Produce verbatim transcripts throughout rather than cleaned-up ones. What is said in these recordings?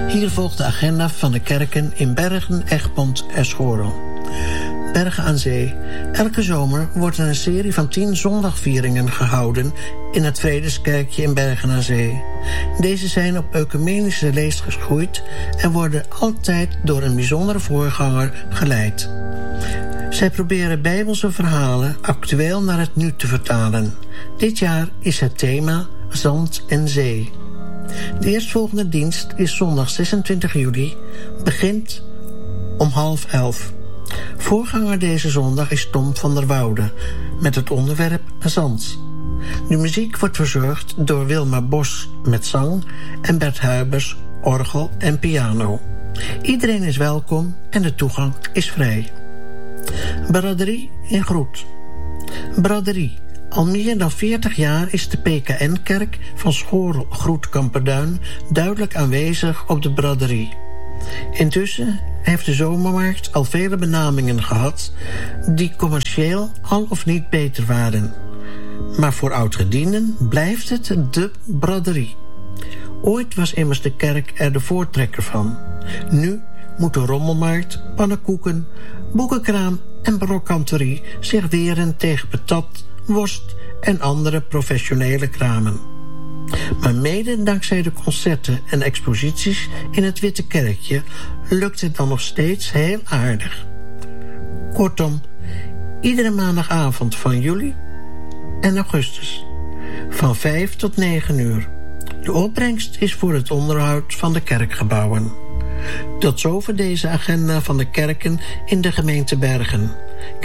Hier volgt de agenda van de kerken in Bergen, Egmond en Schorel. Bergen aan Zee. Elke zomer wordt er een serie van tien zondagvieringen gehouden in het Vredeskerkje in Bergen aan Zee. Deze zijn op ecumenische leest geschoeid en worden altijd door een bijzondere voorganger geleid. Zij proberen Bijbelse verhalen actueel naar het nu te vertalen. Dit jaar is het thema Zand en Zee. De eerstvolgende dienst is zondag zesentwintig juli, begint om half elf. Voorganger deze zondag is Tom van der Woude met het onderwerp Zand. De muziek wordt verzorgd door Wilma Bos met zang en Bert Huibers, orgel en piano. Iedereen is welkom en de toegang is vrij. Braderie in Groet. Braderie. Al meer dan veertig jaar is de P K N-kerk van Schorel Groet Kamperduin duidelijk aanwezig op de braderie. Intussen heeft de zomermarkt al vele benamingen gehad die commercieel al of niet beter waren. Maar voor oudgedienden blijft het de braderie. Ooit was immers de kerk er de voortrekker van. Nu moet de rommelmarkt, pannenkoeken, boekenkraam en brokanterie zich weren tegen patat, worst en andere professionele kramen. Maar mede dankzij de concerten en exposities in het Witte Kerkje lukt het dan nog steeds heel aardig. Kortom, iedere maandagavond van juli en augustus van vijf tot negen uur. De opbrengst is voor het onderhoud van de kerkgebouwen. Tot zover deze agenda van de kerken in de gemeente Bergen.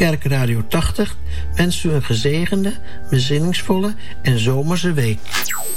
Kerkradio tachtig wenst u een gezegende, bezinningsvolle en zomerse week.